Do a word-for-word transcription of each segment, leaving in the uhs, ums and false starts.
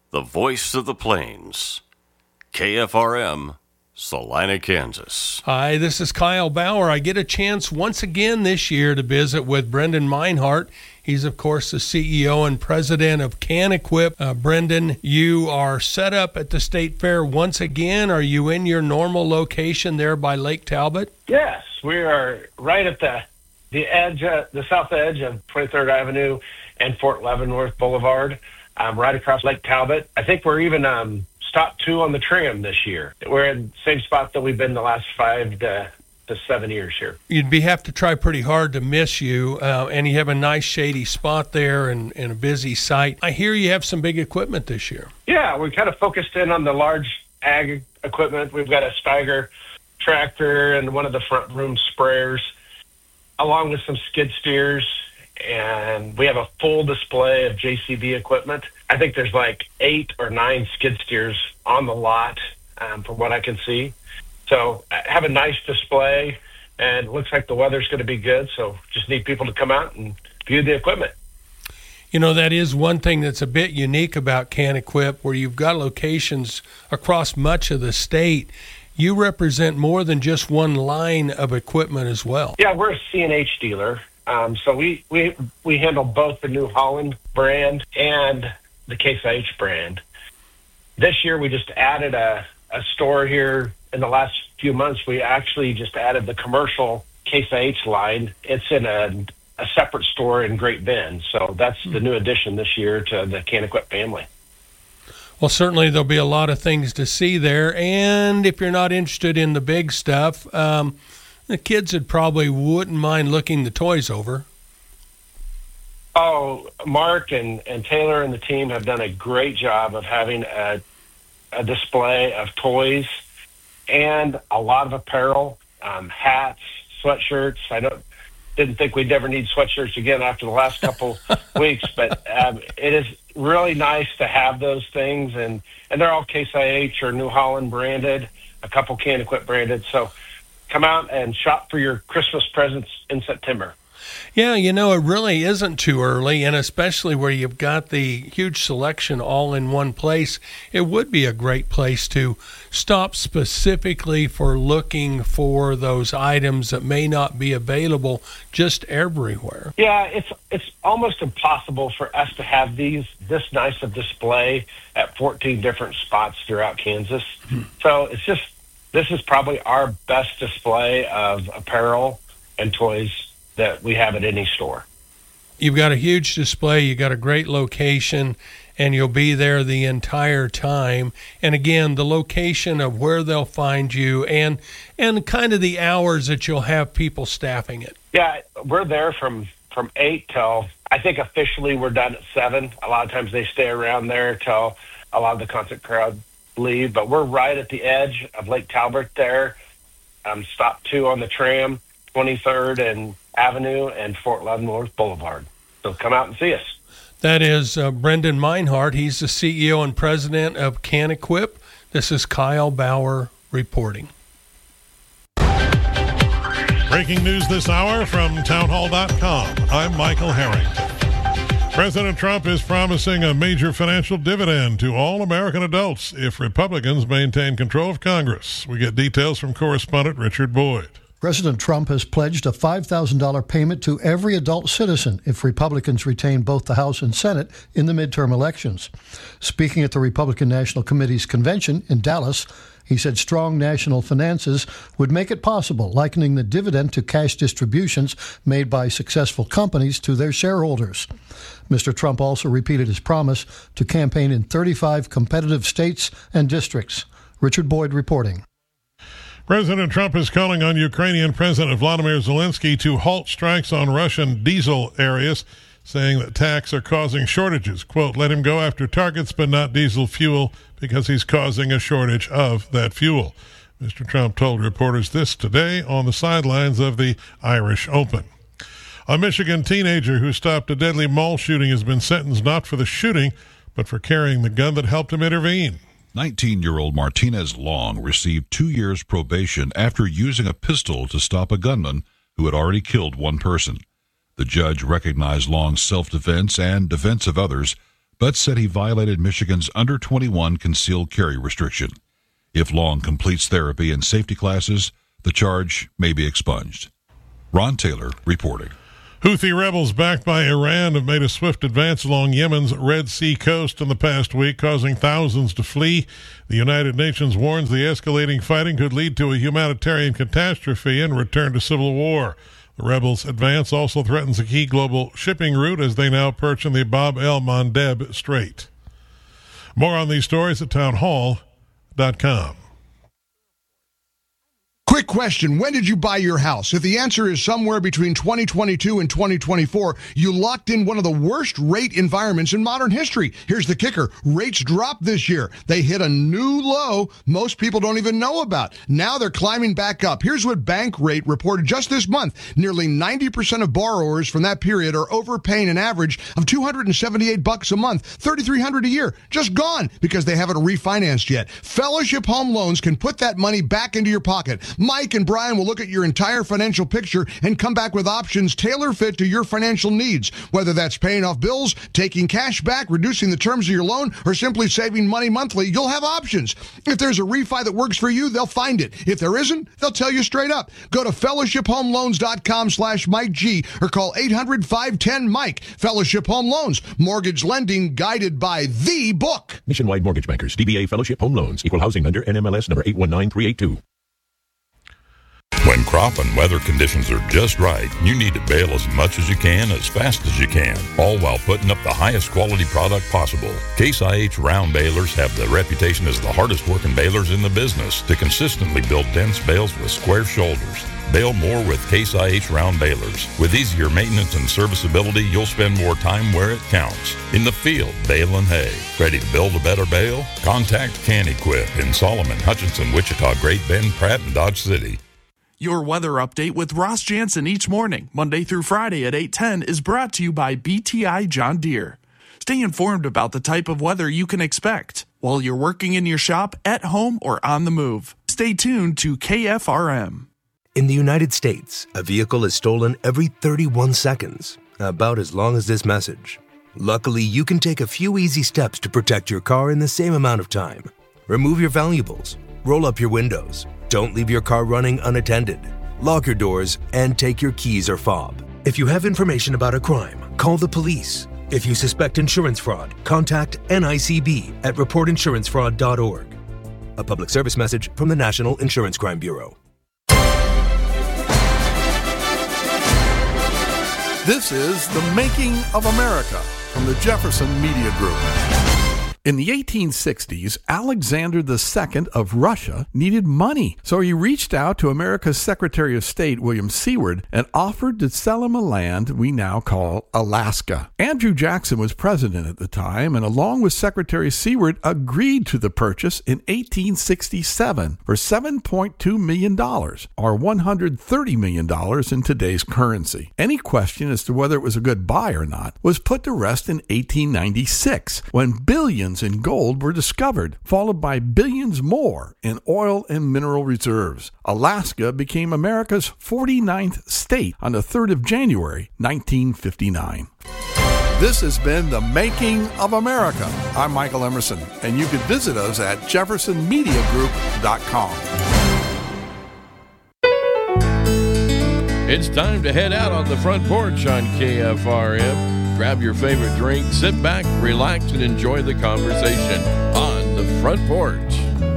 the voice of the plains, K F R M, Salina, Kansas. Hi, this is Kyle Bauer. I get a chance once again this year to visit with Brendan Meinhardt. He's, of course, the C E O and president of Can-Equip. Uh, Brendan, you are set up at the State Fair once again. Are you in your normal location there by Lake Talbot? Yes, we are right at the the edge, uh, the south edge of twenty-third Avenue and Fort Leavenworth Boulevard, um, right across Lake Talbot. I think we're even um, stop two on the tram this year. We're in the same spot that we've been the last five to, to seven years here. You'd be have to try pretty hard to miss you, uh, and you have a nice shady spot there and, and a busy site. I hear you have some big equipment this year. Yeah, we kind of focused in on the large ag equipment. We've got a Steiger tractor and one of the front room sprayers, along with some skid steers, and we have a full display of J C B equipment. I think there's like eight or nine skid steers on the lot, um, from what I can see. So I have a nice display, and it looks like the weather's going to be good, so just need people to come out and view the equipment. You know, that is one thing that's a bit unique about Can-Equip, where you've got locations across much of the state. You represent more than just one line of equipment as well. Yeah, we're a C and H dealer. Um, so we, we we handle both the New Holland brand and the Case I H brand. This year we just added a, a store here. In the last few months, we actually just added the commercial Case I H line. It's in a, a separate store in Great Bend. So that's the new addition this year to the Can-Equip family. Well, certainly there'll be a lot of things to see there. And if you're not interested in the big stuff, um, the kids would probably wouldn't mind looking the toys over. Oh, Mark and, and Taylor and the team have done a great job of having a, a display of toys and a lot of apparel, um, hats, sweatshirts. I don't didn't think we'd ever need sweatshirts again after the last couple weeks, but um, it is really nice to have those things, and, and they're all Case I H or New Holland branded, a couple Can-Equip branded. So come out and shop for your Christmas presents in September. Yeah, you know, it really isn't too early, and especially where you've got the huge selection all in one place, it would be a great place to stop specifically for looking for those items that may not be available just everywhere. Yeah, it's it's almost impossible for us to have these this nice of display at fourteen different spots throughout Kansas. Hmm. So it's just, this is probably our best display of apparel and toys that we have at any store. You've got a huge display, you've got a great location, and you'll be there the entire time. And again, the location of where they'll find you and and kind of the hours that you'll have people staffing it. Yeah, we're there from, from eight till, I think officially we're done at seven. A lot of times they stay around there till a lot of the concert crowd leave, but we're right at the edge of Lake Talbot there. Um, stop two on the tram, twenty-third and Avenue and Fort Leavenworth Boulevard. So come out and see us. That is uh, Brendan Meinhardt. He's the C E O and president of Can-Equip. This is Kyle Bauer reporting. Breaking news this hour from townhall dot com. I'm Michael Harrington. President Trump is promising a major financial dividend to all American adults if Republicans maintain control of Congress. We get details from correspondent Richard Boyd. President Trump has pledged a five thousand dollars payment to every adult citizen if Republicans retain both the House and Senate in the midterm elections. Speaking at the Republican National Committee's convention in Dallas, he said strong national finances would make it possible, likening the dividend to cash distributions made by successful companies to their shareholders. Mister Trump also repeated his promise to campaign in thirty-five competitive states and districts. Richard Boyd reporting. President Trump is calling on Ukrainian President Volodymyr Zelensky to halt strikes on Russian diesel areas, saying that attacks are causing shortages. Quote, let him go after targets but not diesel fuel because he's causing a shortage of that fuel. Mister Trump told reporters this today on the sidelines of the Irish Open. A Michigan teenager who stopped a deadly mall shooting has been sentenced not for the shooting, but for carrying the gun that helped him intervene. nineteen-year-old Martinez Long received two years probation after using a pistol to stop a gunman who had already killed one person. The judge recognized Long's self-defense and defense of others, but said he violated Michigan's under twenty-one concealed carry restriction. If Long completes therapy and safety classes, the charge may be expunged. Ron Taylor reporting. Houthi rebels backed by Iran have made a swift advance along Yemen's Red Sea coast in the past week, causing thousands to flee. The United Nations warns the escalating fighting could lead to a humanitarian catastrophe and return to civil war. The rebels' advance also threatens a key global shipping route as they now perch in the Bab el-Mandeb Strait. More on these stories at townhall dot com. Quick question, when did you buy your house? If the answer is somewhere between twenty twenty-two and twenty twenty-four, you locked in one of the worst rate environments in modern history. Here's the kicker. Rates dropped this year. They hit a new low most people don't even know about. Now they're climbing back up. Here's what Bankrate reported just this month. Nearly ninety percent of borrowers from that period are overpaying an average of two hundred seventy-eight bucks a month, thirty-three hundred a year. Just gone because they haven't refinanced yet. Fellowship Home Loans can put that money back into your pocket. Mike and Brian will look at your entire financial picture and come back with options tailor-fit to your financial needs. Whether that's paying off bills, taking cash back, reducing the terms of your loan, or simply saving money monthly, you'll have options. If there's a refi that works for you, they'll find it. If there isn't, they'll tell you straight up. Go to fellowship home loans dot com slash Mike G or call eight hundred, five one zero, Mike. Fellowship Home Loans. Mortgage lending guided by the book. Nationwide Mortgage Bankers, D B A Fellowship Home Loans, Equal Housing Lender, N M L S number eight one nine three eight two. When crop and weather conditions are just right, you need to bale as much as you can, as fast as you can, all while putting up the highest quality product possible. Case I H round balers have the reputation as the hardest working balers in the business to consistently build dense bales with square shoulders. Bale more with Case I H round balers. With easier maintenance and serviceability, you'll spend more time where it counts. In the field, baling hay. Ready to build a better bale? Contact Can-Equip in Solomon, Hutchinson, Wichita, Great Bend, Pratt, and Dodge City. Your weather update with Ross Jansen each morning, Monday through Friday at eight ten, is brought to you by B T I John Deere. Stay informed about the type of weather you can expect while you're working in your shop, at home, or on the move. Stay tuned to K F R M. In the United States, a vehicle is stolen every thirty-one seconds, about as long as this message. Luckily, you can take a few easy steps to protect your car in the same amount of time. Remove your valuables, roll up your windows, don't leave your car running unattended, lock your doors, and take your keys or fob. If you have information about a crime, call the police. If you suspect insurance fraud, contact N I C B at report insurance fraud dot org. A public service message from the National Insurance Crime Bureau. This is The Making of America from the Jefferson Media Group. In the eighteen sixties, Alexander the Second of Russia needed money, so he reached out to America's Secretary of State, William Seward, and offered to sell him a land we now call Alaska. Andrew Jackson was president at the time, and along with Secretary Seward, agreed to the purchase in eighteen sixty-seven for seven point two million dollars, or one hundred thirty million dollars in today's currency. Any question as to whether it was a good buy or not was put to rest in eighteen ninety-six, when billions in gold were discovered, followed by billions more in oil and mineral reserves. Alaska became America's forty-ninth state on the third of January, nineteen fifty-nine. This has been The Making of America. I'm Michael Emerson, and you can visit us at jefferson media group dot com. It's time to head out on the front porch on K F R M. Grab your favorite drink, sit back, relax, and enjoy the conversation on the front porch.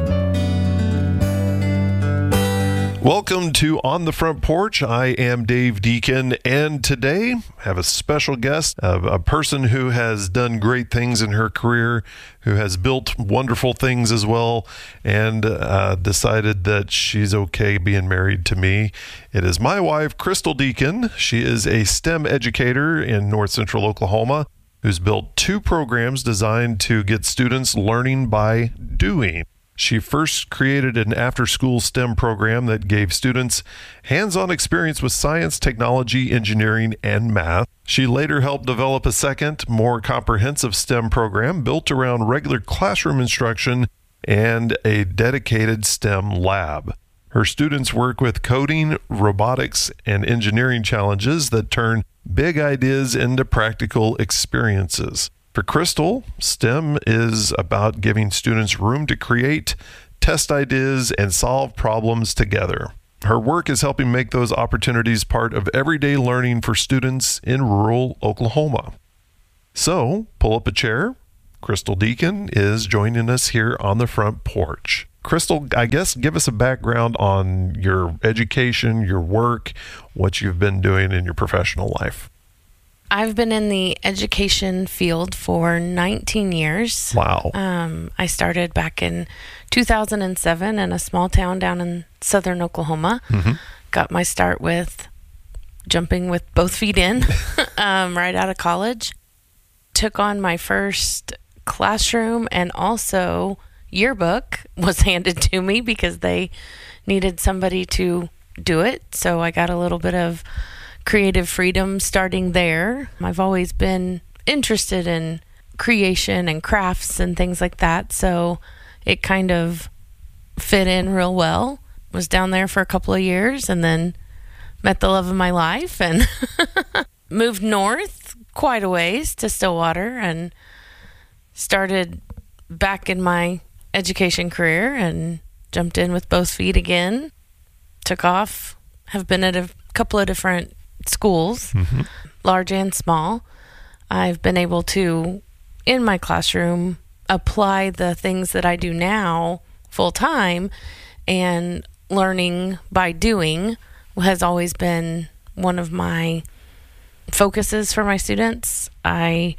Welcome to On the Front Porch. I am Dave Deacon, and today I have a special guest, a, a person who has done great things in her career, who has built wonderful things as well, and uh, decided that she's okay being married to me. It is my wife, Crystal Deacon. She is a STEM educator in North Central Oklahoma, who's built two programs designed to get students learning by doing. She first created an after-school STEM program that gave students hands-on experience with science, technology, engineering, and math. She later helped develop a second, more comprehensive STEM program built around regular classroom instruction and a dedicated STEM lab. Her students work with coding, robotics, and engineering challenges that turn big ideas into practical experiences. For Crystal, STEM is about giving students room to create, test ideas, and solve problems together. Her work is helping make those opportunities part of everyday learning for students in rural Oklahoma. So, pull up a chair. Crystal Deacon is joining us here on the front porch. Crystal, I guess give us a background on your education, your work, what you've been doing in your professional life. I've been in the education field for nineteen years. Wow. Um, I started back in two thousand seven in a small town down in southern Oklahoma. Mm-hmm. Got my start with jumping with both feet in um, right out of college. Took on my first classroom, and also yearbook was handed to me because they needed somebody to do it. So I got a little bit of creative freedom starting there. I've always been interested in creation and crafts and things like that, so it kind of fit in real well. Was down there for a couple of years and then met the love of my life and moved north quite a ways to Stillwater and started back in my education career and jumped in with both feet again. Took off. Have been at a couple of different schools, mm-hmm. large and small. I've been able to, in my classroom, apply the things that I do now full time, and learning by doing has always been one of my focuses for my students. I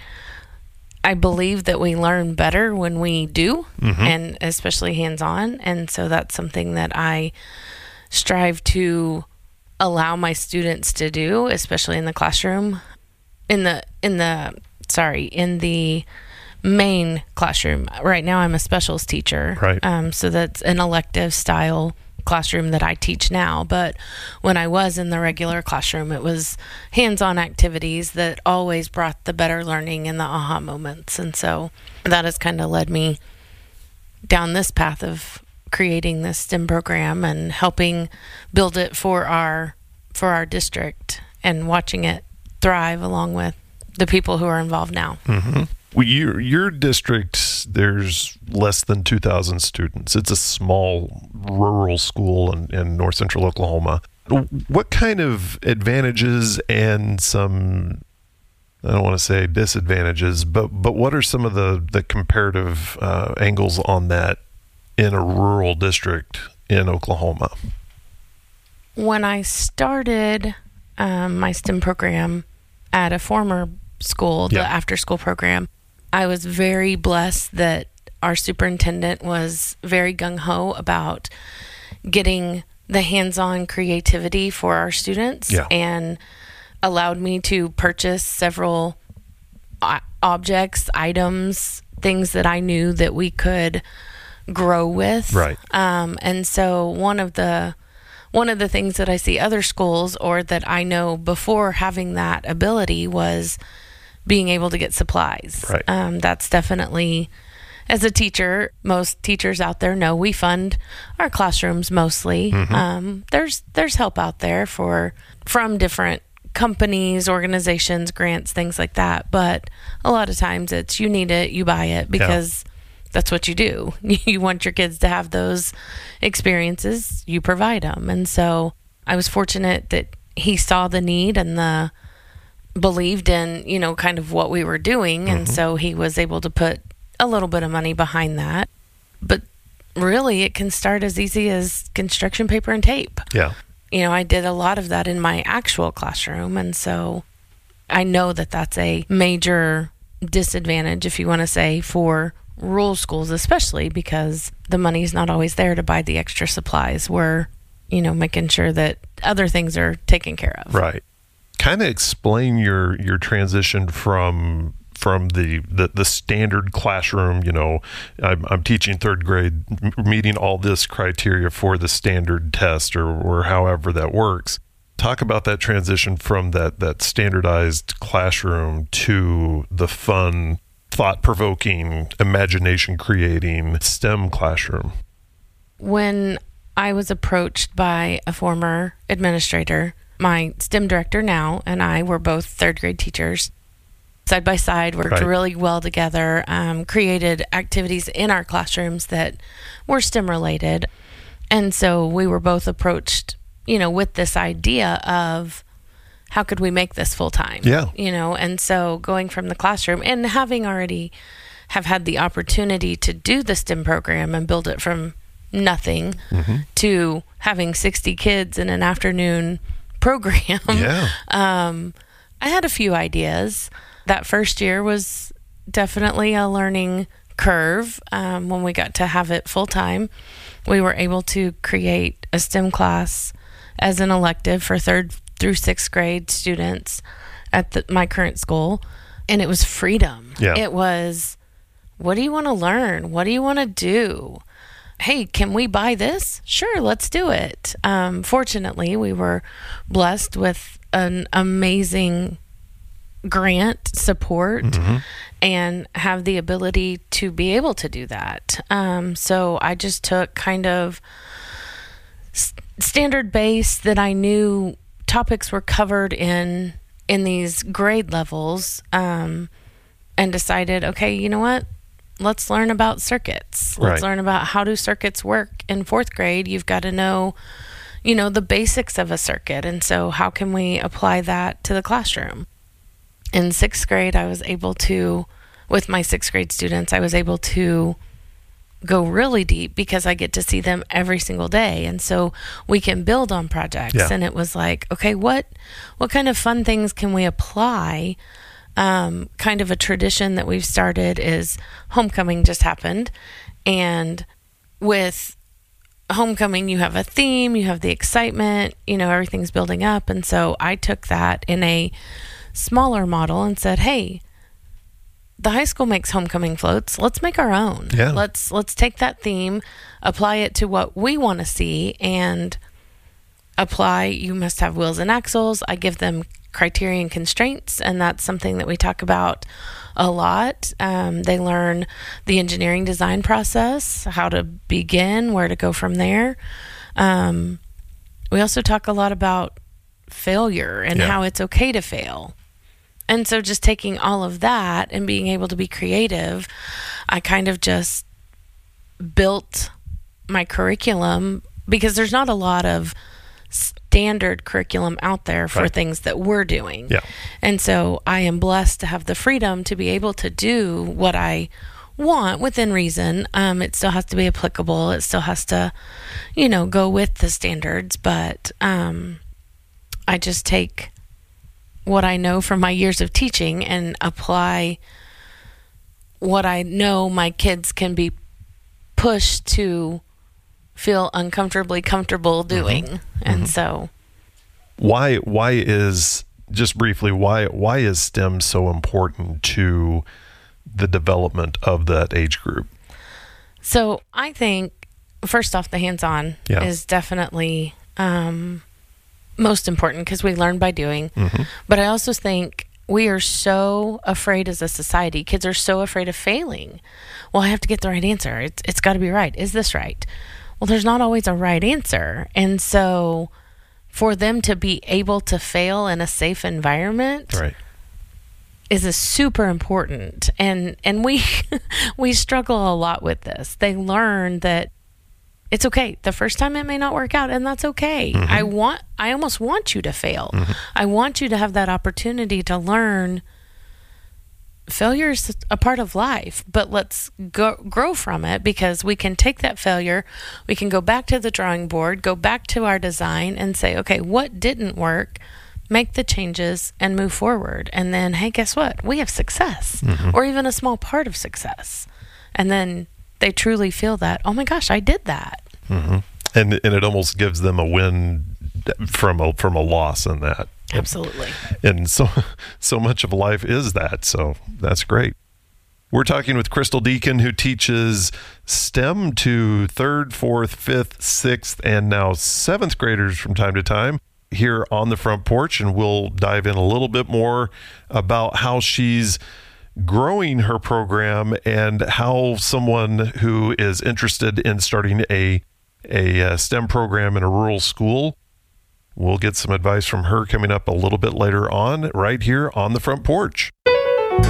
I believe that we learn better when we do, mm-hmm. and especially hands-on, and so that's something that I strive to allow my students to do, especially in the classroom, in the in the sorry in the main classroom. Right now, I'm a specials teacher, right? Um, so that's an elective style classroom that I teach now. But when I was in the regular classroom, it was hands-on activities that always brought the better learning and the aha moments, and so that has kind of led me down this path of creating this STEM program and helping build it for our for our district and watching it thrive along with the people who are involved now. Mm-hmm. Well, your your district, there's less than two thousand students. It's a small rural school in, in north central Oklahoma. What kind of advantages and some, I don't want to say disadvantages, but but what are some of the the comparative uh, angles on that in a rural district in Oklahoma? When I started um, my STEM program at a former school, the yeah. after-school program, I was very blessed that our superintendent was very gung-ho about getting the hands-on creativity for our students, yeah. and allowed me to purchase several uh, objects, items, things that I knew that we could grow with. Right. Um, and so one of the one of the things that I see other schools, or that I know before having that ability, was being able to get supplies. Right. Um, that's definitely, as a teacher, most teachers out there know we fund our classrooms mostly. Mm-hmm. Um, there's there's help out there for from different companies, organizations, grants, things like that. But a lot of times it's you need it, you buy it, because yeah. that's what you do. You want your kids to have those experiences, you provide them. And so I was fortunate that he saw the need and the believed in, you know, kind of what we were doing. Mm-hmm. And so he was able to put a little bit of money behind that. But really, it can start as easy as construction paper and tape. Yeah. You know, I did a lot of that in my actual classroom. And so I know that that's a major disadvantage, if you want to say, for rural schools, especially because the money's not always there to buy the extra supplies. We're, you know, making sure that other things are taken care of. Right. Kind of explain your your transition from from the, the, the standard classroom. You know, I'm, I'm teaching third grade, meeting all this criteria for the standard test, or, or however that works. Talk about that transition from that, that standardized classroom to the fun, thought-provoking, imagination-creating STEM classroom. When I was approached by a former administrator, my STEM director now and I were both third grade teachers. side by side, worked Right. really well together, um, created activities in our classrooms that were STEM related. And so we were both approached, you know, with this idea of how could we make this full time? Yeah. You know, and so going from the classroom and having already have had the opportunity to do the STEM program and build it from nothing Mm-hmm. to having sixty kids in an afternoon program. Yeah. Um, I had a few ideas. That first year was definitely a learning curve. Um, when we got to have it full time, we were able to create a STEM class as an elective for third through sixth grade students at the, my current school. And it was freedom. Yeah. It was, what do you want to learn? What do you want to do? Hey, can we buy this? Sure, let's do it. Um, fortunately, we were blessed with an amazing grant support Mm-hmm. and have the ability to be able to do that. Um, so I just took kind of s- standard base that I knew topics were covered in in these grade levels, um, and decided, okay, you know what? Let's learn about circuits. Let's Right. learn about how do circuits work. In fourth grade, you've got to know, you know, the basics of a circuit. And so how can we apply that to the classroom? In sixth grade, I was able to, with my sixth grade students, I was able to go really deep because I get to see them every single day. And so we can build on projects. Yeah. And it was like, okay, what, what kind of fun things can we apply? Um, kind of a tradition that we've started is homecoming just happened. And with homecoming, you have a theme, you have the excitement, you know, everything's building up. And so I took that in a smaller model and said, hey, the high school makes homecoming floats. Let's make our own. Yeah. Let's let's take that theme, apply it to what we want to see, and apply. You must have wheels and axles. I give them criterion constraints, and that's something that we talk about a lot. Um, they learn the engineering design process, how to begin, where to go from there. Um, we also talk a lot about failure and Yeah. how it's okay to fail. And so just taking all of that and being able to be creative, I kind of just built my curriculum because there's not a lot of standard curriculum out there for Right. things that we're doing. Yeah. And so I am blessed to have the freedom to be able to do what I want within reason. Um, it still has to be applicable. It still has to, you know, go with the standards. But um, I just take what I know from my years of teaching and apply what I know my kids can be pushed to feel uncomfortably comfortable doing. Mm-hmm. And Mm-hmm. so Why why is just briefly why why is STEM so important to the development of that age group? so I think first off, the hands-on Yeah. is definitely um, most important because we learn by doing. Mhm. But I also think we are so afraid as a society. Kids are so afraid of failing. Well, I have to get the right answer. It's it's got to be right. Is this right? Well, there's not always a right answer. And so for them to be able to fail in a safe environment Right. is a super important. And and we we struggle a lot with this. They learn that it's okay. The first time it may not work out, and that's okay. Mhm. I want I almost want you to fail. Mhm. I want you to have that opportunity to learn failure is a part of life, but let's go, grow from it because we can take that failure, we can go back to the drawing board, go back to our design and say, okay, what didn't work? Make the changes and move forward. And then, hey, guess what? We have success Mhm. or even a small part of success. And then they truly feel that, oh my gosh, I did that. Mm-hmm. And and it almost gives them a win from a from a loss in that. Absolutely. And so so much of life is that. So that's great. We're talking with Crystal Deacon, who teaches STEM to third, fourth, fifth, sixth, and now seventh graders from time to time here on the front porch. And we'll dive in a little bit more about how she's growing her program and how someone who is interested in starting a a uh, STEM program in a rural school. We'll get some advice from her coming up a little bit later on, right here on the front porch.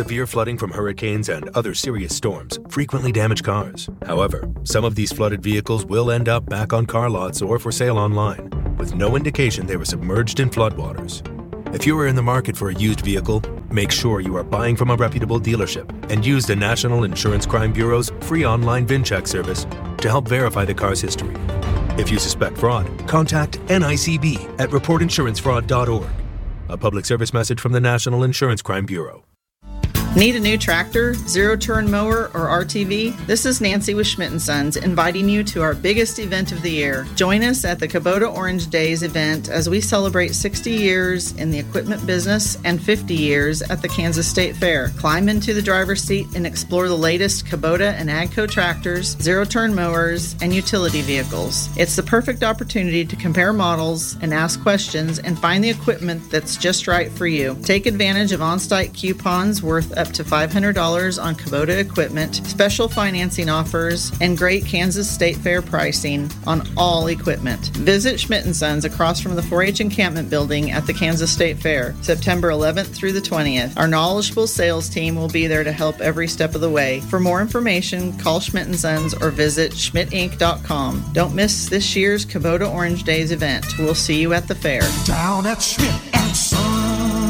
severe flooding from hurricanes and other serious storms frequently damage cars. However, some of these flooded vehicles will end up back on car lots or for sale online, with no indication they were submerged in floodwaters. If you are in the market for a used vehicle, make sure you are buying from a reputable dealership and use the National Insurance Crime Bureau's free online VIN check service to help verify the car's history. If you suspect fraud, contact N I C B at report insurance fraud dot org. A public service message from the National Insurance Crime Bureau. Need a new tractor, zero-turn mower, or R T V? This is Nancy with Schmidt and Sons inviting you to our biggest event of the year. Join us at the Kubota Orange Days event as we celebrate sixty years in the equipment business and fifty years at the Kansas State Fair. Climb into the driver's seat and explore the latest Kubota and AGCO tractors, zero-turn mowers, and utility vehicles. It's the perfect opportunity to compare models and ask questions and find the equipment that's just right for you. Take advantage of on-site coupons worth up to five hundred dollars on Kubota equipment, special financing offers, and great Kansas State Fair pricing on all equipment. Visit Schmidt and Sons across from the four H encampment building at the Kansas State Fair, September eleventh through the twentieth. Our knowledgeable sales team will be there to help every step of the way. For more information, call Schmidt and Sons or visit schmidt inc dot com. Don't miss this year's Kubota Orange Days event. We'll see you at the fair. Down at Schmidt and Sons.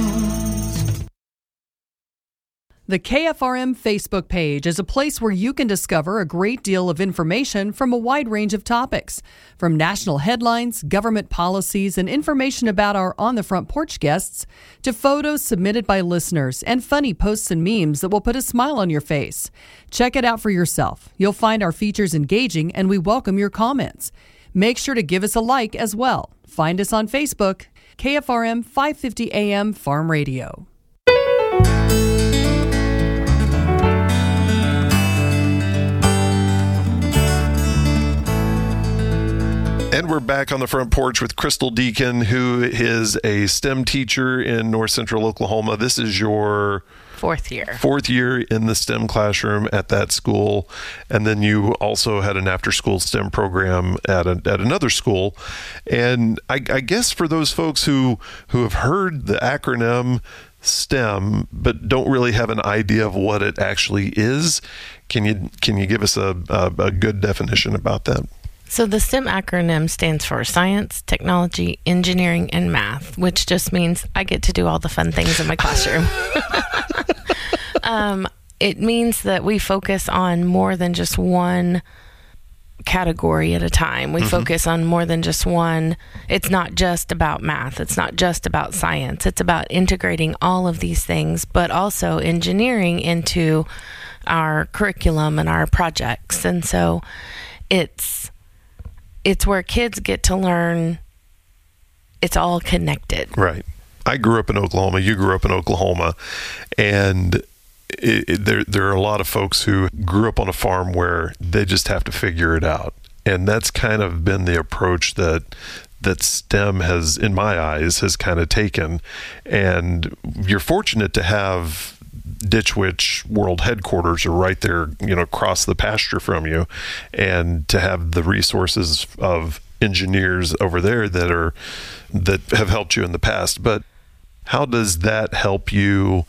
The K F R M Facebook page is a place where you can discover a great deal of information from a wide range of topics, from national headlines, government policies, and information about our On the Front Porch guests, to photos submitted by listeners and funny posts and memes that will put a smile on your face. Check it out for yourself. You'll find our features engaging, and we welcome your comments. Make sure to give us a like as well. Find us on Facebook, K F R M five fifty A M Farm Radio. And we're back on the front porch with Crystal Deacon, who is a STEM teacher in North Central Oklahoma. This is your fourth year. Fourth year in the STEM classroom at that school. And then you also had an after-school STEM program at a, at another school. And I, I guess for those folks who, who have heard the acronym STEM but don't really have an idea of what it actually is, can you can you give us a, a, a good definition about that? So the STEM acronym stands for Science, Technology, Engineering, and Math, which just means I get to do all the fun things in my classroom. um, it means that we focus on more than just one category at a time. We mm-hmm. focus on more than just one. It's not just about math. It's not just about science. It's about integrating all of these things, but also engineering into our curriculum and our projects. And so it's it's where kids get to learn. It's all connected. Right. I grew up in Oklahoma. You grew up in Oklahoma. And it, it, there there are a lot of folks who grew up on a farm where they just have to figure it out. And that's kind of been the approach that that STEM has, in my eyes, has kind of taken. And you're fortunate to have Ditch Witch World Headquarters are right there, you know, across the pasture from you, and to have the resources of engineers over there that are that have helped you in the past. But how does that help you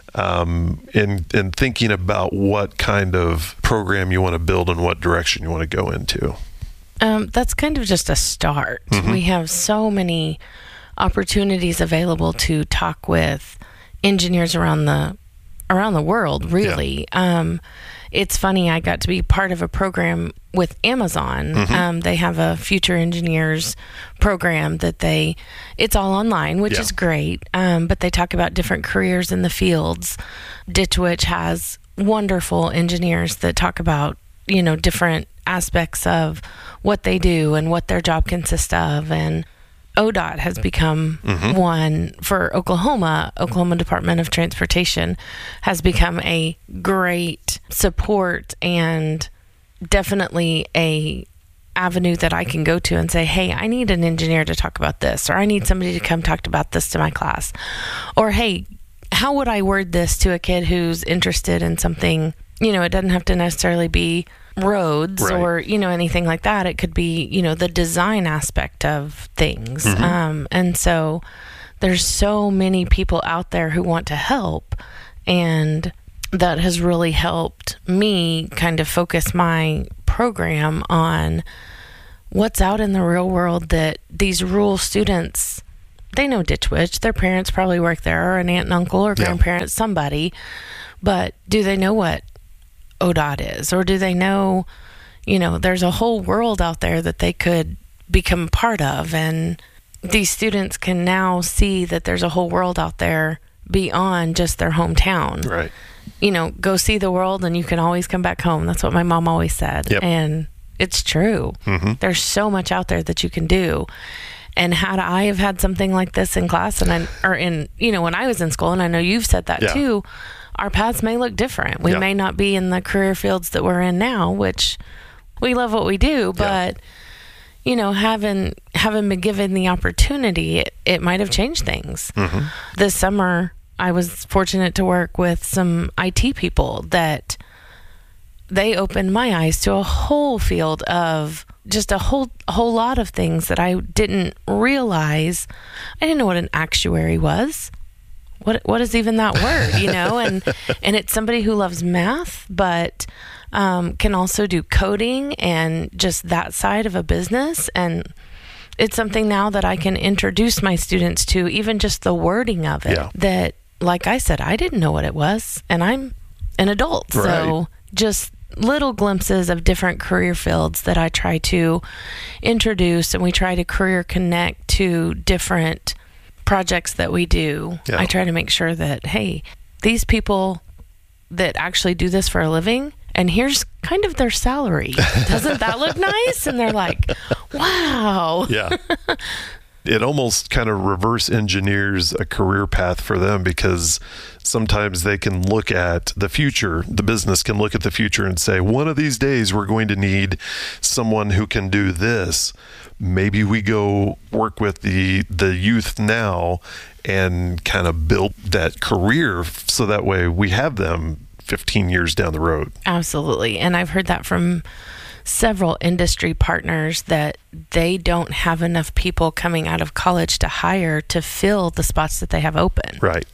um, in in thinking about what kind of program you want to build and what direction you want to go into? Um, that's kind of just a start. Mm-hmm. We have so many opportunities available to talk with engineers around the around the world, really. Yeah. Um, it's funny, I got to be part of a program with Amazon. Mm-hmm. Um, they have a Future Engineers program that they, it's all online, which yeah. is great. Um, but they talk about different careers in the fields. Ditch Witch has wonderful engineers that talk about, you know, different aspects of what they do and what their job consists of. And O D O T has become mm-hmm. one for Oklahoma. Oklahoma Department of Transportation has become a great support and definitely a avenue that I can go to and say, hey, I need an engineer to talk about this, or I need somebody to come talk about this to my class, or hey, how would I word this to a kid who's interested in something? You know, it doesn't have to necessarily be roads right. or, you know, anything like that. It could be, you know, the design aspect of things. Mm-hmm. Um, and so there's so many people out there who want to help. And that has really helped me kind of focus my program on what's out in the real world that these rural students, they know Ditch Witch. Their parents probably work there, or an aunt and uncle or grandparents, yeah. somebody. But do they know what O D O T is? Or do they know, you know, there's a whole world out there that they could become a part of? And these students can now see that there's a whole world out there beyond just their hometown. Right. You know, go see the world and you can always come back home. That's what my mom always said. Yep. And it's true. Mm-hmm. There's so much out there that you can do. And had I have had something like this in class, and I, or in, you know, when I was in school, and I know you've said that yeah. too, our paths may look different. We yeah. may not be in the career fields that we're in now, which we love what we do, but, yeah. you know, having, having been given the opportunity, it, it might have changed things. Mm-hmm. This summer, I was fortunate to work with some I T people that they opened my eyes to a whole field of just a whole a whole lot of things that I didn't realize. I didn't know what an actuary was. What what is even that word, you know? And and it's somebody who loves math, but um, can also do coding and just that side of a business. And it's something now that I can introduce my students to, even just the wording of it. Yeah. That, like I said, I didn't know what it was, and I'm an adult, right. so just little glimpses of different career fields that I try to introduce, and we try to career connect to different projects that we do. Yeah. I try to make sure that, hey, these people that actually do this for a living, and here's kind of their salary. Doesn't that look nice? And they're like, wow. Yeah. It almost kind of reverse engineers a career path for them, because sometimes they can look at the future. The business can look at the future and say, one of these days we're going to need someone who can do this. Maybe we go work with the the youth now and kind of build that career so that way we have them fifteen years down the road. Absolutely. And I've heard that from several industry partners that they don't have enough people coming out of college to hire to fill the spots that they have open. Right.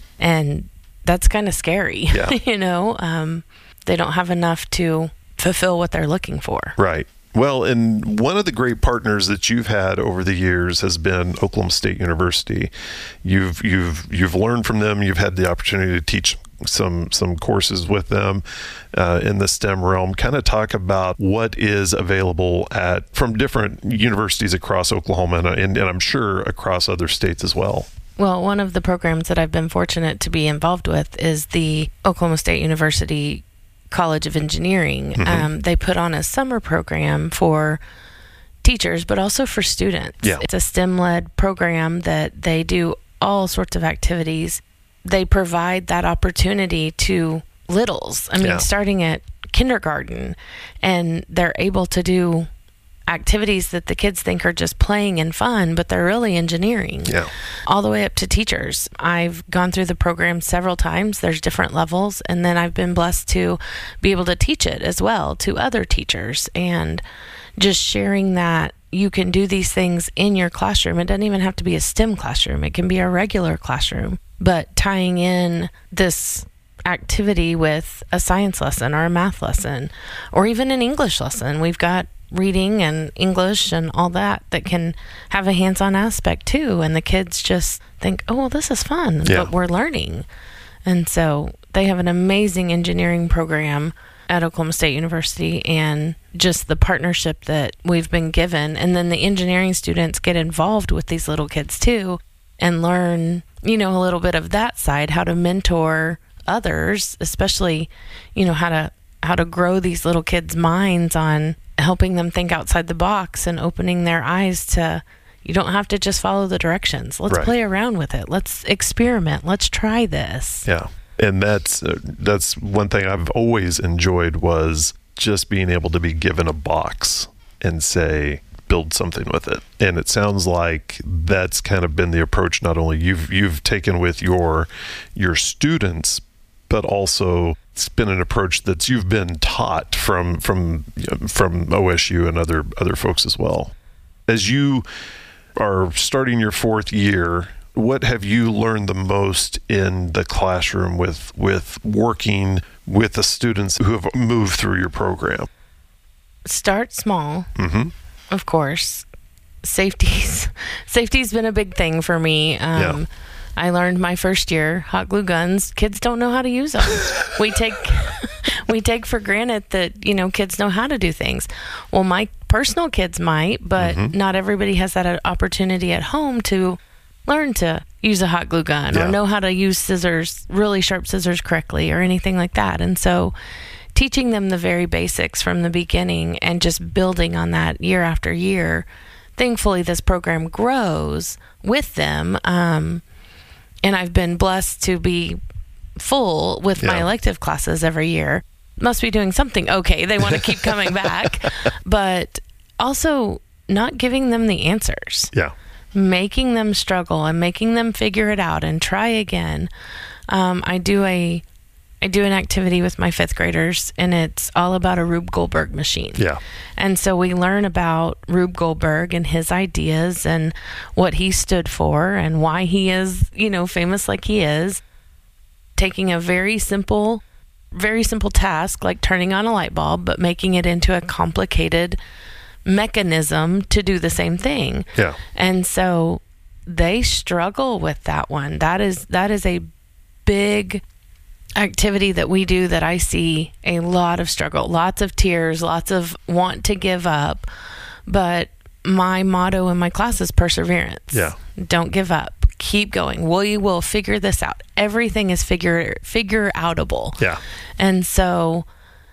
And that's kind of scary. Yeah. You know, um, they don't have enough to fulfill what they're looking for. Right. Well, and one of the great partners that you've had over the years has been Oklahoma State University. You've you've you've learned from them. You've had the opportunity to teach some some courses with them uh, in the STEM realm. Kind of talk about what is available at from different universities across Oklahoma, and, and, and I'm sure across other states as well. Well, one of the programs that I've been fortunate to be involved with is the Oklahoma State University College of Engineering. Mm-hmm. Um, they put on a summer program for teachers, but also for students. Yeah. It's a STEM-led program that they do all sorts of activities. They provide that opportunity to littles. I mean, Yeah. starting at kindergarten, and they're able to do activities that the kids think are just playing and fun, but they're really engineering. Yeah. All the way up to teachers. I've gone through the program several times. There's different levels, and then I've been blessed to be able to teach it as well to other teachers, and just sharing that you can do these things in your classroom. It doesn't even have to be a STEM classroom. It can be a regular classroom, but tying in this activity with a science lesson or a math lesson or even an English lesson. We've got reading and English and all that that can have a hands-on aspect too, and the kids just think, oh, well, this is fun, Yeah. but we're learning. And so they have an amazing engineering program at Oklahoma State University, and just the partnership that we've been given, and then the engineering students get involved with these little kids too and learn, you know, a little bit of that side, how to mentor others, especially, you know, how to how to grow these little kids' minds on helping them think outside the box and opening their eyes to, you don't have to just follow the directions. Let's Right. play around with it. Let's experiment. Let's try this. Yeah. And that's uh, that's one thing I've always enjoyed, was just being able to be given a box and say, build something with it. And it sounds like that's kind of been the approach not only you've you've taken with your your students, but also it's been an approach that you've been taught from from from O S U and other other folks as well. As you are starting your fourth year, what have you learned the most in the classroom with with working with the students who have moved through your program? Start small, mm-hmm. of course. Safety's safety's been a big thing for me. Um, yeah. I learned my first year hot glue guns. Kids don't know how to use them. we take we take for granted that, you know, kids know how to do things. Well, my personal kids might, but mm-hmm. not everybody has that opportunity at home to learn to use a hot glue gun yeah. or know how to use scissors, really sharp scissors correctly or anything like that. And so teaching them the very basics from the beginning and just building on that year after year. Thankfully, this program grows with them. Um, and I've been blessed to be full with yeah. my elective classes every year. Must be doing something okay. They want to keep coming back. But also not giving them the answers. Yeah. Making them struggle and making them figure it out and try again. Um, I do a I do an activity with my fifth graders, and it's all about a Rube Goldberg machine. Yeah. And so we learn about Rube Goldberg and his ideas and what he stood for and why he is, you know, famous like he is. Taking a very simple, very simple task like turning on a light bulb, but making it into a complicated mechanism to do the same thing. Yeah. And so they struggle with that one. That is that is a big activity that we do that I see a lot of struggle, lots of tears, lots of want to give up. But my motto in my class is perseverance. Yeah. Don't give up. Keep going. We will figure this out. Everything is figure figure outable. Yeah. And so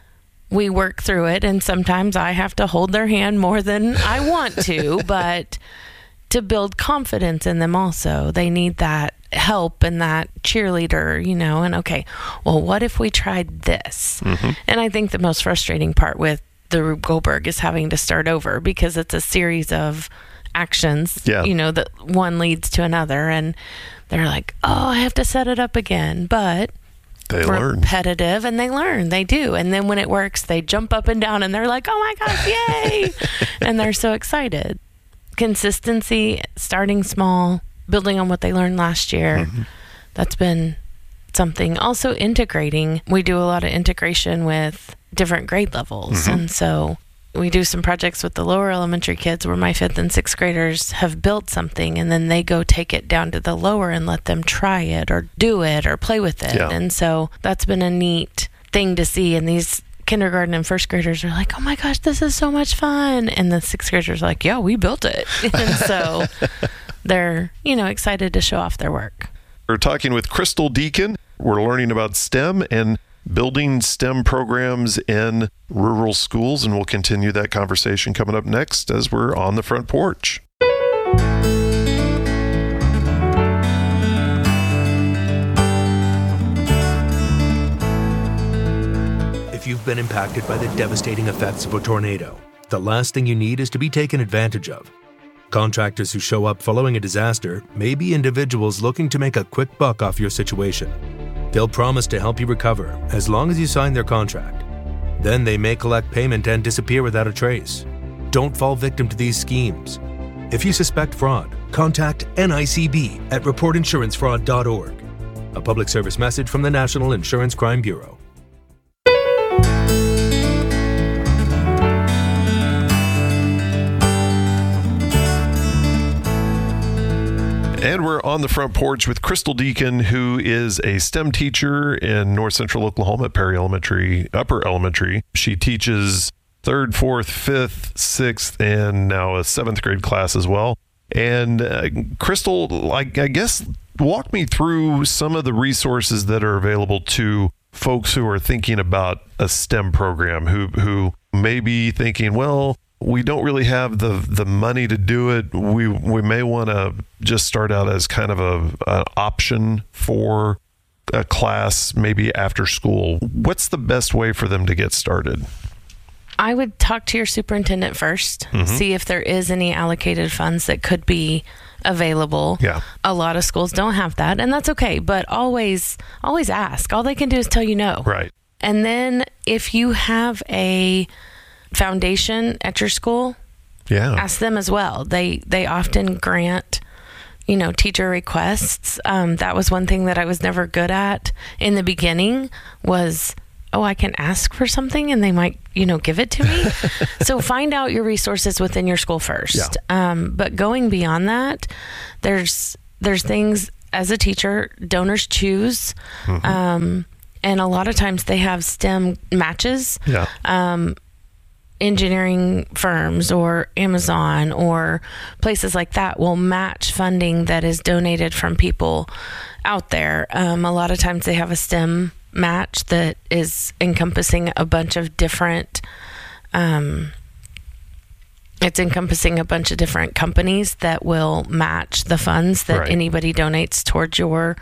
we work through it, and sometimes I have to hold their hand more than I want to, but to build confidence in them also. They need that help and that cheerleader, you know, and okay, well, what if we tried this? Mm-hmm. And I think the most frustrating part with the Rube Goldberg is having to start over because it's a series of actions, yeah. you know, that one leads to another, and they're like, oh, I have to set it up again. But they learn. Repetitive, and they learn. They do. And then when it works, they jump up and down, and they're like, oh my gosh, yay! And they're so excited. Consistency, starting small, building on what they learned last year. Mm-hmm. That's been something. Also integrating. We do a lot of integration with different grade levels. Mm-hmm. And so we do some projects with the lower elementary kids where my fifth and sixth graders have built something, and then they go take it down to the lower and let them try it or do it or play with it. Yeah. And so that's been a neat thing to see. And these kindergarten and first graders are like, oh my gosh, this is so much fun. And the sixth graders are like, yeah, we built it. And so they're, you know, excited to show off their work. We're talking with Crystal Deacon. We're learning about STEM and building STEM programs in rural schools, and we'll continue that conversation coming up next as we're on the front porch. If you've been impacted by the devastating effects of a tornado, the last thing you need is to be taken advantage of. Contractors who show up following a disaster may be individuals looking to make a quick buck off your situation. They'll promise to help you recover as long as you sign their contract. Then they may collect payment and disappear without a trace. Don't fall victim to these schemes. If you suspect fraud, contact N I C B at report insurance fraud dot org. A public service message from the National Insurance Crime Bureau. And we're on the front porch with Crystal Deacon, who is a STEM teacher in North Central Oklahoma at Perry Elementary, Upper Elementary. She teaches third, fourth, fifth, sixth, and now a seventh grade class as well. And uh, Crystal, like, I guess, walk me through some of the resources that are available to folks who are thinking about a STEM program, who who may be thinking, well, we don't really have the the money to do it. We we may want to just start out as kind of a an option for a class, maybe after school. What's the best way for them to get started? I would talk to your superintendent first, mm-hmm. see if there is any allocated funds that could be available. Yeah. A lot of schools don't have that, and that's okay, but always always ask. All they can do is tell you no. Right. And then if you have a foundation at your school, yeah, ask them as well. They they often grant you know, teacher requests. Um, that was one thing that I was never good at in the beginning was, oh, I can ask for something and they might, you know, give it to me. So find out your resources within your school first. Yeah. Um, but going beyond that, there's there's things as a teacher, donors choose. Mm-hmm. Um, and a lot of times they have STEM matches. Yeah. Um, engineering firms or Amazon or places like that will match funding that is donated from people out there. Um, a lot of times they have a STEM match that is encompassing a bunch of different um, it's encompassing a bunch of different companies that will match the funds that Right. anybody donates towards your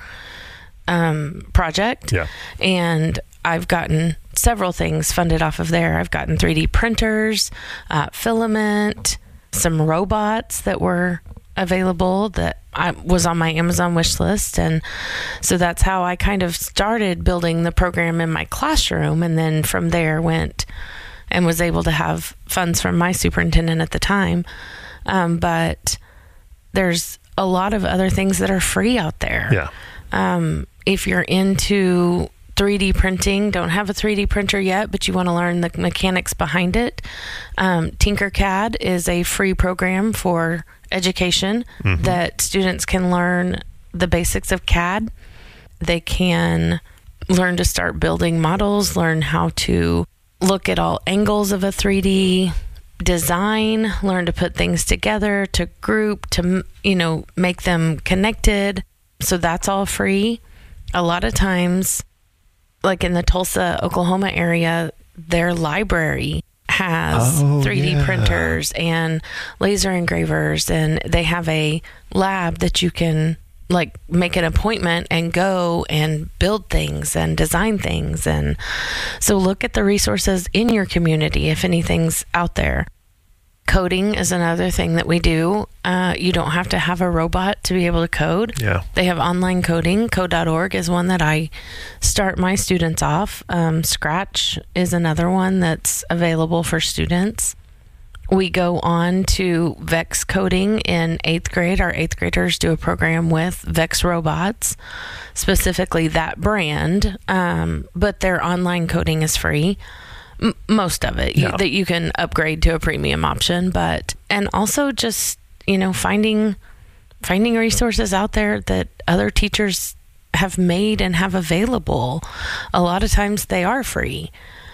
um, project. Yeah. And I've gotten several things funded off of there. I've gotten three D printers, uh, filament, some robots that were available that I was on my Amazon wish list. And so that's how I kind of started building the program in my classroom. And then from there went and was able to have funds from my superintendent at the time. Um, but there's a lot of other things that are free out there. Yeah. Um, if you're into three D printing, don't have a three D printer yet, but you want to learn the mechanics behind it, um, Tinkercad is a free program for education mm-hmm. that students can learn the basics of C A D. They can learn to start building models, learn how to look at all angles of a three D design, learn to put things together, to group, to, you know, make them connected. So that's all free. A lot of times, like in the Tulsa, Oklahoma area, their library has Oh, three D yeah. printers and laser engravers, and they have a lab that you can like make an appointment and go and build things and design things. And so look at the resources in your community if anything's out there. Coding is another thing that we do. Uh, you don't have to have a robot to be able to code. Yeah. They have online coding. Code dot org is one that I start my students off. Um, Scratch is another one that's available for students. We go on to Vex Coding in eighth grade. Our eighth graders do a program with Vex Robots, specifically that brand, um, but their online coding is free. M- most of it, Yeah. you, that you can upgrade to a premium option, but, and also just, you know, finding, finding resources out there that other teachers have made and have available. A lot of times they are free.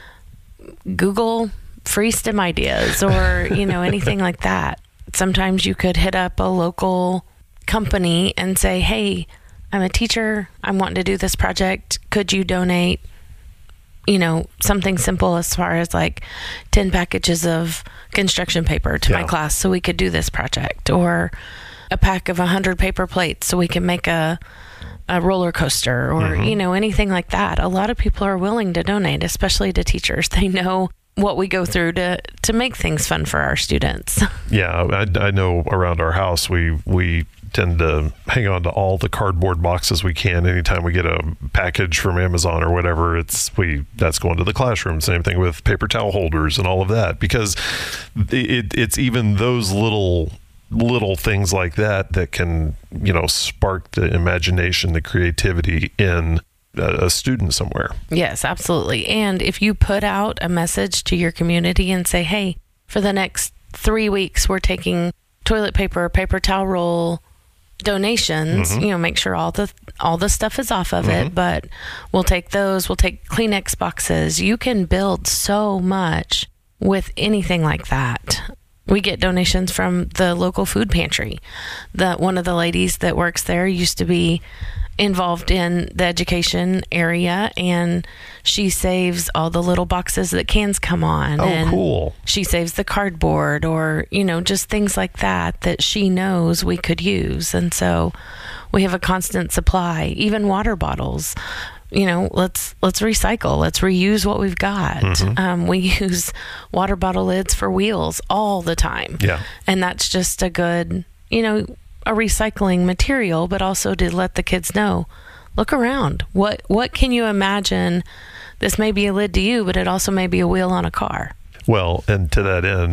Google free STEM ideas or, you know, anything like that. Sometimes you could hit up a local company and say, hey, I'm a teacher. I'm wanting to do this project. Could you donate, you know, something simple as far as like ten packages of construction paper to Yeah. my class so we could do this project, or a pack of one hundred paper plates so we can make a a roller coaster, or, Mm-hmm. you know, anything like that. A lot of people are willing to donate, especially to teachers. They know what we go through to, to make things fun for our students. Yeah, I, I know around our house we we tend to hang on to all the cardboard boxes we can. Anytime we get a package from Amazon or whatever, it's we that's going to the classroom. Same thing with paper towel holders and all of that, because it, it's even those little little things like that that can, you know, spark the imagination, the creativity in a, a student somewhere. Yes, absolutely. And if you put out a message to your community and say, hey, for the next three weeks, we're taking toilet paper, paper towel roll donations, Mhm. you know, make sure all the all the stuff is off of Mhm. it, but we'll take those, we'll take Kleenex boxes. You can build so much with anything like that. We get donations from the local food pantry. The one of the ladies that works there used to be involved in the education area, and she saves all the little boxes that cans come on. Oh, and cool. She saves the cardboard, or, you know, just things like that that she knows we could use. And so we have a constant supply, even water bottles. You know, let's let's recycle, let's reuse what we've got. Mhm. Um, we use water bottle lids for wheels all the time. Yeah. And that's just a good, you know, a recycling material, but also to let the kids know, look around. What what can you imagine? This may be a lid to you, but it also may be a wheel on a car. Well, and to that end,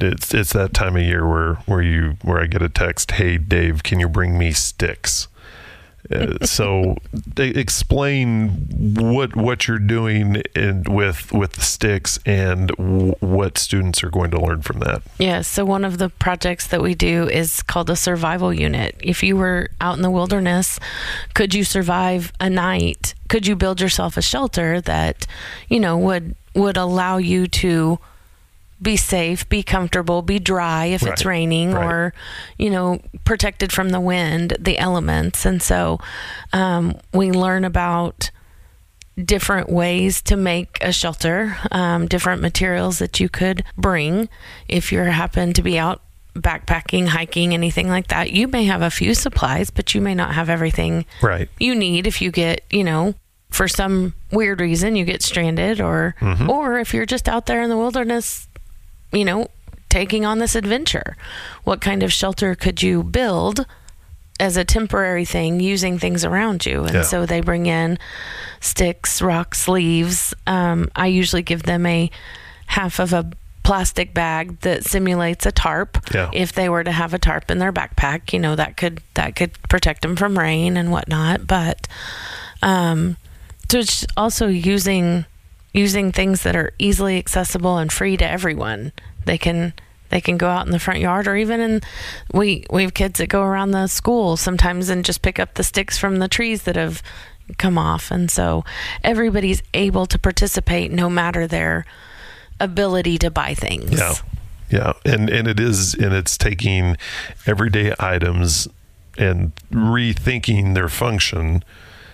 it's it's that time of year where where you where I get a text, "Hey Dave, can you bring me sticks?" Uh, so they explain what what you're doing in, with with the sticks and w- what students are going to learn from that. Yeah, so one of the projects that we do is called a survival unit. If you were out in the wilderness, could you survive a night? Could you build yourself a shelter that, you know, would would allow you to be safe, be comfortable, be dry if Right. it's raining, Right. or, you know, protected from the wind, the elements. And so um, we learn about different ways to make a shelter, um, different materials that you could bring if you happen to be out backpacking, hiking, anything like that. You may have a few supplies, but you may not have everything Right. you need if you get, you know, for some weird reason you get stranded, or Mhm. or if you're just out there in the wilderness, you know, taking on this adventure. What kind of shelter could you build as a temporary thing using things around you? And Yeah. so they bring in sticks, rocks, leaves. Um, I usually give them a half of a plastic bag that simulates a tarp. Yeah. If they were to have a tarp in their backpack, you know, that could that could protect them from rain and whatnot. But um, so it's also using using things that are easily accessible and free to everyone. They can they can go out in the front yard, or even in we we have kids that go around the school sometimes and just pick up the sticks from the trees that have come off. And so everybody's able to participate no matter their ability to buy things. Yeah. Yeah. And and it is and it's taking everyday items and rethinking their function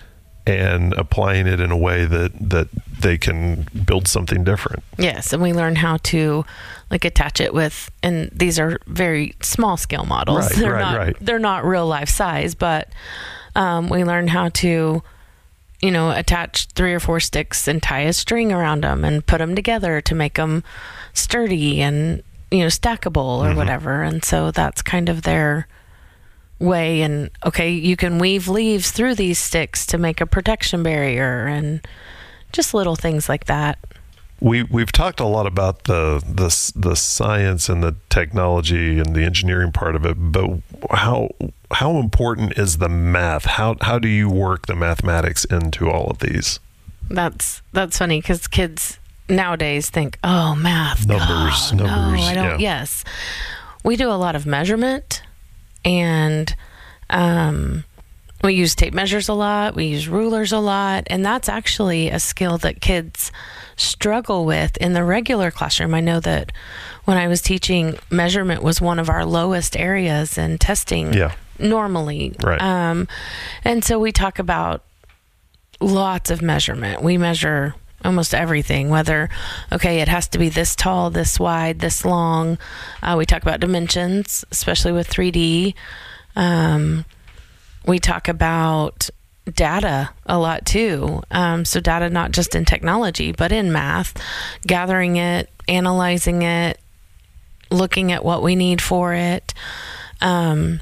and applying it in a way that that they can build something different. Yes, and we learn how to like attach it with, and these are very small scale models. Right, they're right, not right. they're not real life size, but um, we learn how to, you know, attach three or four sticks and tie a string around them and put them together to make them sturdy and, you know, stackable or Mhm. whatever. And so that's kind of their way. And okay, you can weave leaves through these sticks to make a protection barrier, and just little things like that. We we've talked a lot about the the the science and the technology and the engineering part of it, but how how important is the math? How how do you work the mathematics into all of these? That's that's funny because kids nowadays think, oh, math, Numbers, oh, numbers, No, I don't. yeah. Yes, we do a lot of measurement, and um, we use tape measures a lot. We use rulers a lot, and that's actually a skill that kids struggle with in the regular classroom. I know that when I was teaching, measurement was one of our lowest areas in testing. Yeah. Normally, Right. Um, and so we talk about lots of measurement. We measure almost everything, whether, okay, it has to be this tall, this wide, this long. Uh, we talk about dimensions, especially with three D. Um, we talk about data a lot too. Um, so data not just in technology, but in math, gathering it, analyzing it, looking at what we need for it. Um,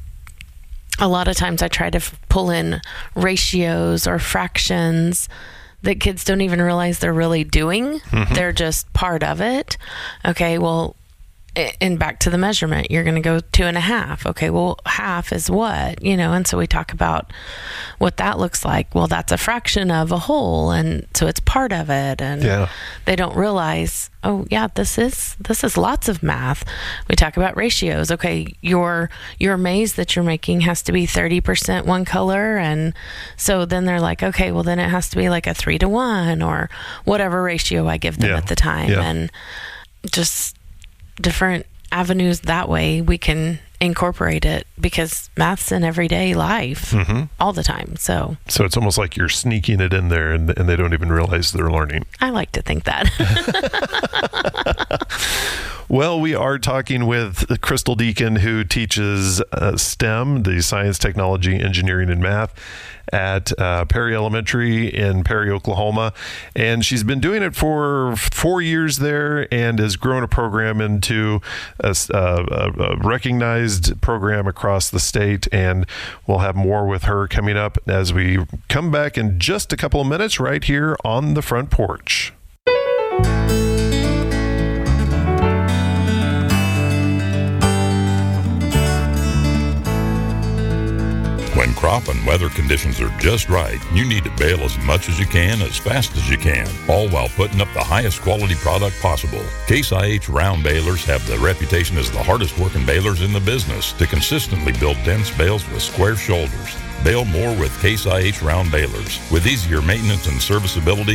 a lot of times I try to f- pull in ratios or fractions that kids don't even realize they're really doing. Mhm. They're just part of it. Okay, well, a- and back to the measurement, you're going to go two and a half. Okay, well, half is what, you know, and so we talk about what that looks like. Well, that's a fraction of a whole, and so it's part of it, and Yeah. they don't realize, oh yeah, this is this is lots of math. We talk about ratios. Okay, your your maze that you're making has to be thirty percent one color, and so then they're like, okay, well then it has to be like a three to one or whatever ratio I give them Yeah. at the time, Yeah. and just different avenues that way we can incorporate it, because math's in everyday life Mhm. all the time. So So it's almost like you're sneaking it in there, and and they don't even realize they're learning. I like to think that. Well, we are talking with Crystal Deacon, who teaches uh, STEM, the science, technology, engineering, and math, at uh, Perry Elementary in Perry, Oklahoma. And she's been doing it for four years there, and has grown a program into a, a, a recognized program across the state. And we'll have more with her coming up as we come back in just a couple of minutes right here on the front porch. When crop and weather conditions are just right, you need to bale as much as you can, as fast as you can, all while putting up the highest quality product possible. Case I H round balers have the reputation as the hardest working balers in the business to consistently build dense bales with square shoulders. Bale more with Case I H round balers. With easier maintenance and serviceability,